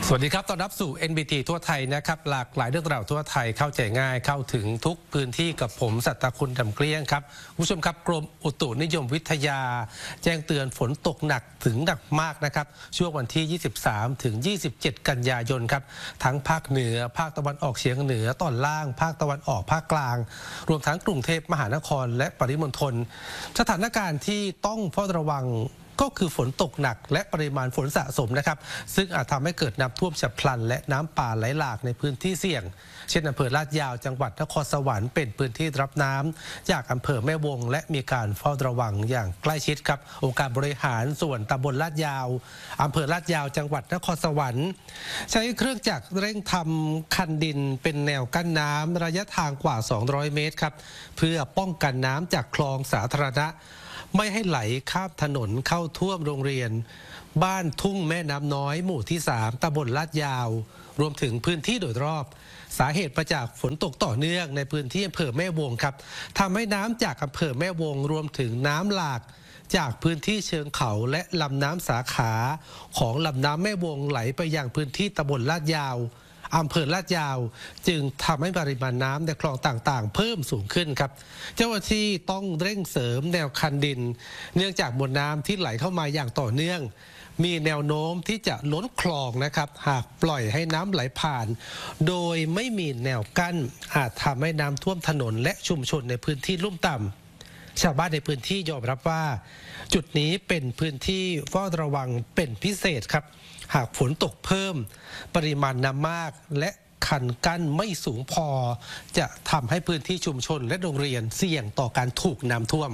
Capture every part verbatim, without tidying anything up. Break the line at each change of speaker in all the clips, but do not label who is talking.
สวัสดีครับต้อนรับสู่ เอ็น บี ที ทั่วไทยนะครับหลากหลายเรื่องราวทั่วไทยเข้าใจง่ายเข้าถึงทุกพื้นที่กับผมสัตคุณดำเกลี้ยงครับผู้ชมครับกรมอุตุนิยมวิทยาแจ้งเตือนฝนตกหนักถึงหนักมากนะครับช่วงวันที่ ยี่สิบสามถึงยี่สิบเจ็ด กันยายนครับทั้งภาคเหนือภาคตะวันออกเฉียงเหนือตอนล่างภาคตะวันออกภาคกลางรวมทั้งกรุงเทพมหานครและปริมณฑลสถานการณ์ที่ต้องเฝ้าระวังก็คือฝนตกหนักและปริมาณฝนสะสมนะครับซึ่งอาจทำให้เกิดน้ำท่วมฉับพลันและน้ำป่าไหลหลากในพื้นที่เสี่ยงเช่นอำเภอลาดยาวจังหวัดนครสวรรค์เป็นพื้นที่รับน้ำจากอำเภอแม่วงและมีการเฝ้าระวังอย่างใกล้ชิดครับองค์การบริหารส่วนตำบลลาดยาวอำเภอลาดยาวจังหวัดนครสวรรค์ใช้เครื่องจักรเร่งทำคันดินเป็นแนวกั้นน้ำระยะทางกว่าสองร้อยเมตรครับเพื่อป้องกันน้ำจากคลองสาธารณะไม่ให้ไหลข้ามถนนเข้าท่วมโรงเรียนบ้านทุ่งแม่น้ำน้อยหมู่ที่สามตำบลลาดยาวรวมถึงพื้นที่โดยรอบสาเหตุมาจากฝนตกต่อเนื่องในพื้นที่อำเภอแม่วงครับทำให้น้ำจากอำเภอแม่วงรวมถึงน้ำหลากจากพื้นที่เชิงเขาและลำน้ำสาขาของลำน้ำแม่วงไหลไปยังพื้นที่ตำบลลาดยาวอำเภอลาดยาวจึงทำให้ปริมาณน้ำในคลองต่างๆเพิ่มสูงขึ้นครับเจ้าหน้าที่ต้องเร่งเสริมแนวคันดินเนื่องจากมวลน้ำที่ไหลเข้ามาอย่างต่อเนื่องมีแนวโน้มที่จะล้นคลองนะครับหากปล่อยให้น้ำไหลผ่านโดยไม่มีแนวกั้นอาจทำให้น้ำท่วมถนนและชุมชนในพื้นที่ลุ่มต่ำชาวบ้านในพื้นที่ยอมรับว่าจุดนี้เป็นพื้นที่เฝ้าระวังเป็นพิเศษครับหากฝนตกเพิ่มปริมาณน้ำมากและคันกั้นไม่สูงพอจะทำให้พื้นที่ชุมชนและโรงเรียนเสี่ยงต่อการถูกน้ำท่วม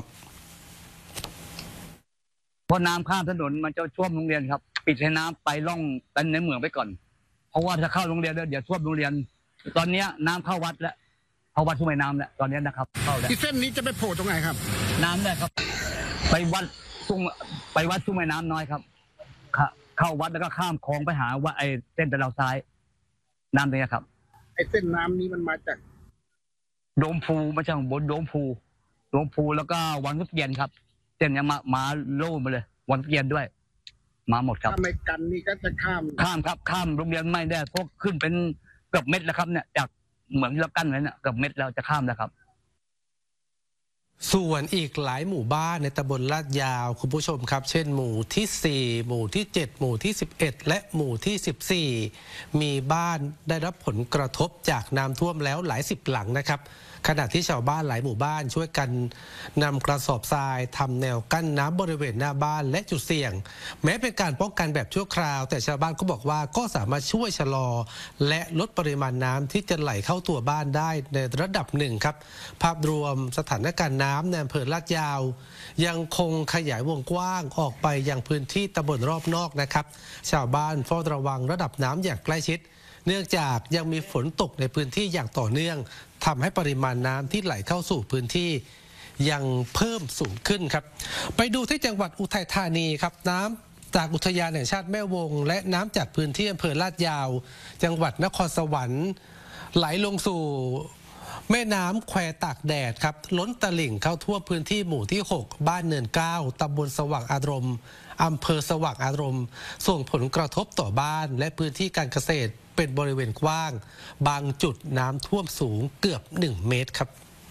พอน้ำข้ามถนนมันจะท่วมโรงเรียนครับปิดให้น้ำไปล่องกันในเมืองไปก่อนเพราะว่าถ้าเข้าโรงเรียนเดี๋ยวท่วมโรงเรียนตอนนี้น้ำเข้าวัดแล้วเข้าวัดทุ่งแม่น้ำแล้วตอนนี้นะครับเข้าแล้ว
ที่เส้นนี้จะไปโผล่ตรงไหนครับ
น้ำเนี่ยครับไปวัดทุ่งไปวัดทุ่งแม่น้ำน้อยครับเข้าวัดแล้วก็ข้ามคลองไปหาว่าไอ้เส้นตะเราซ้ายน้ำตรงนี้ครับ
ไอ้เส้นน้ำนี้มันมาจาก
โดมพูมาจากบนโดมพูโดมพูแล้วก็วังทุกเย็นครับเส้นนี้มามาโล่มาเลยวังทุกเย็นด้วยมาหมดครับ
ถ้าไม่กันนี่ก็จะข้าม
ข้ามครับข้ามโรงเรียนไม่ได้เพราะขึ้นเป็นเกือบเม็ดแล้วครับเนี่ยจากเหมือนเรากั้นไว้เนี่ยเกือบเม็ดเราจะข้ามแล้วครับ
ส่วนอีกหลายหมู่บ้านในตำบลลาดยาวคุณผู้ชมครับเช่นหมู่ที่สี่หมู่ที่เจ็ดหมู่ที่สิบเอ็ดและหมู่ที่สิบสี่มีบ้านได้รับผลกระทบจากน้ำท่วมแล้วหลายสิบหลังนะครับขณะที่ชาวบ้านหลายหมู่บ้านช่วยกันนำกระสอบทรายทำแนวกั้นน้ำบริเวณหน้าบ้านและจุดเสี่ยงแม้เป็นการป้องกันแบบชั่วคราวแต่ชาวบ้านก็บอกว่าก็สามารถช่วยชะลอและลดปริมาณน้ำที่จะไหลเข้าตัวบ้านได้ในระดับหนึ่งครับภาพรวมสถานการณ์น้ำในอำเภอลาดยาวยังคงขยายวงกว้างออกไปยังพื้นที่ตำบลรอบนอกนะครับชาวบ้านเฝ้าระวังระดับน้ำอย่างใกล้ชิดเนื่องจากยังมีฝนตกในพื้นที่อย่างต่อเนื่องทำให้ปริมาณน้ำที่ไหลเข้าสู่พื้นที่ยังเพิ่มสูงขึ้นครับไปดูที่จังหวัดอุทัยธานีครับน้ำจากอุทยานแห่งชาติแม่วงและน้ำจากพื้นที่อำเภอลาดยาวจังหวัดนครสวรรค์ไหลลงสู่แม่น้ำแควตากแดดครับล้นตลิ่งเข้าทั่วพื้นที่หมู่ที่หกบ้านเนินเก้าตำบลสว่างอารมณ์อำเภอสว่างอารมณ์ส่งผลกระทบต่อบ้านและพื้นที่การเกษตรเป็นบริเวณกว้างบางจุดน้ำท่วมสูงเกือบหนึ่งเมตรครับ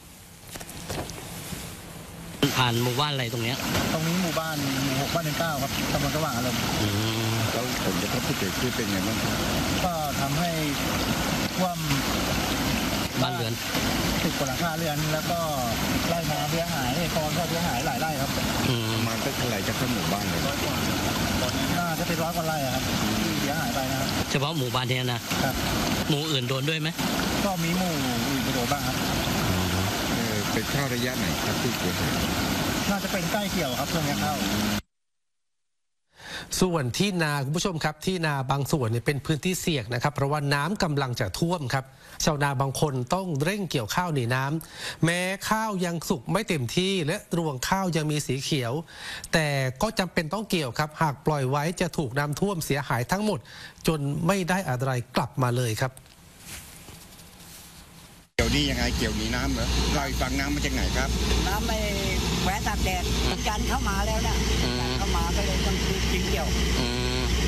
ผ่านหมู่บ้านอะไรตรงนี้
ตรงนี้หมู่บ้านหมู่หกบ้านเนินเก้าครับตำบลสว่างอารมณ์
แล้วผลกระทบที่เกิดขึ้นเป็นไงบ้างครับ
ก็ทำให้ท่วม
บ้านเรือน
ติดกว่าหลังคาเรือนแล้วก็ไร่นาเสียหายคลองก็เสียหายหลายไร่ครับ
มันก็เท่าไหร่จะเข้าหมู่บ้านเลย
น่าจะเป็นร้อยกว่าไร่ครับที่เสียหายไปนะครับ
เฉพาะหมู่บ้านนี้นะครับหมู่อื่นโดนด้วยไหม
ก็มีหมู่อื่นโดนบ้างครับ
เป็นเข้าระยะไหนครับที่เกิดเหตุ
น่าจะเป็นใกล้เกี่ยวครับเพื่อนเข้า
ส่วนที่นาคุณผู้ชมครับที่นาบางส่วนเนี่ยเป็นพื้นที่เสี่ยงนะครับเพราะว่าน้ำกำลังจะท่วมครับชาวนาบางคนต้องเร่งเกี่ยวข้าวหนีน้ำแม้ข้าวยังสุกไม่เต็มที่และรวงข้าวยังมีสีเขียวแต่ก็จำเป็นต้องเกี่ยวครับหากปล่อยไว้จะถูกน้ำท่วมเสียหายทั้งหมดจนไม่ได้อะไรกลับมาเลยครับ
เกี่ยวนี่ยังไงเกี่ยวหนีน้ำเหรอเราฟังน้ำมาจากไหนครับ
น้ำไม่แหวนตากแดดจันเข้ามาแล้วเนี่ยเข้ามาก็เลยต้องจริงเกี่ยว